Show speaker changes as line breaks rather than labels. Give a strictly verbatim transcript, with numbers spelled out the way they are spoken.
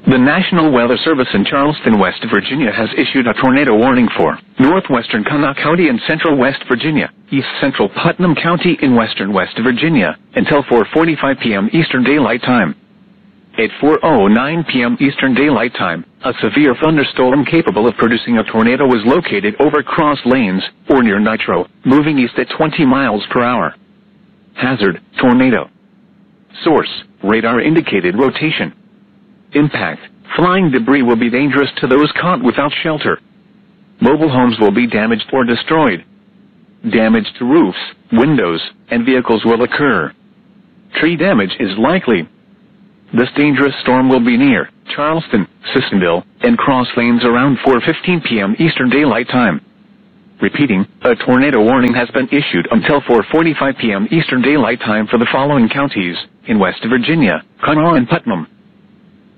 The National Weather Service in Charleston, West Virginia has issued a tornado warning for northwestern Kanawha County and central West Virginia, east central Putnam County in western West Virginia, until four forty-five p m Eastern Daylight Time. At four oh nine p m Eastern Daylight Time, a severe thunderstorm capable of producing a tornado was located over Cross Lanes, or near Nitro, moving east at twenty miles per hour. Hazard, tornado. Source, radar indicated rotation. Impact, flying debris will be dangerous to those caught without shelter. Mobile homes will be damaged or destroyed. Damage to roofs, windows, and vehicles will occur. Tree damage is likely. This dangerous storm will be near Charleston, Sissonville, and Cross Lanes around four fifteen p m Eastern Daylight Time. Repeating, a tornado warning has been issued until four forty-five p m Eastern Daylight Time for the following counties in West Virginia, Kanawha and Putnam.